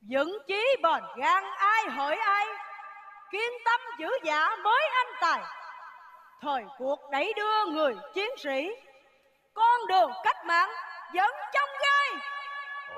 Dựng chí bền gan ai hỡi ai, kiên tâm giữ dạ mới anh tài. Thời cuộc đẩy đưa người chiến sĩ, con đường cách mạng vẫn trong gai.